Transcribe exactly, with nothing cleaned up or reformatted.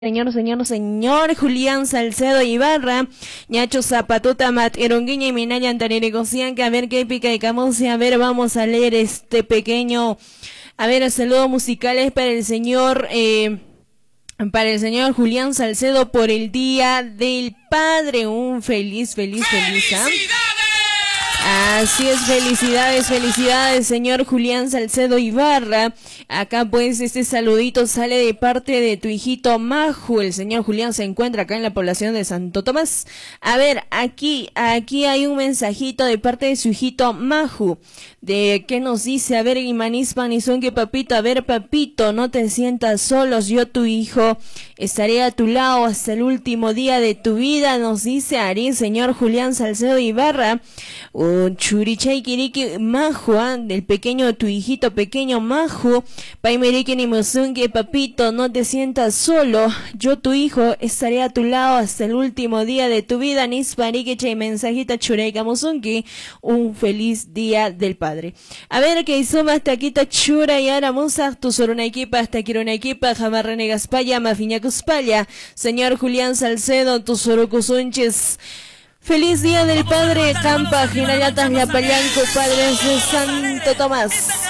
Señor, señor, señor Julián Salcedo Ibarra, Ñacho Zapatuta, Materonguiña y Minaya Antaneregocianca, a ver qué pica y camusi, a ver, vamos a leer este pequeño, a ver, saludos musicales para el señor, eh, para el señor Julián Salcedo por el Día del Padre, un feliz, feliz, feliz, ¿ah? Así es, felicidades, felicidades, señor Julián Salcedo Ibarra. Acá pues este saludito sale de parte de tu hijito Maju. El señor Julián se encuentra acá en la población de Santo Tomás. A ver, aquí, aquí hay un mensajito de parte de su hijito Maju. De qué nos dice, a ver, Imanis Panizonque, papito, a ver, papito, no te sientas solos, yo tu hijo estaré a tu lado hasta el último día de tu vida, nos dice Ari, señor Julián Salcedo Ibarra. Un churichay kiriki Maju, ¿eh? Del pequeño, tu hijito pequeño Maju. Paimeriki ni Muzunque, papito, no te sientas solo, yo tu hijo estaré a tu lado hasta el último día de tu vida. Nispariki chay mensajita chureika Muzunque, un feliz día del padre. A ver, que hizo más taquita chura y ahora musa, tu solo una equipa, hasta quiero una equipa, jamás renegas paya, mafiñacus paya. Señor Julián Salcedo, tu solo cusunches. Feliz día del padre, Campa, Ginayatas, Yapayanco, padres de Santo Tomás.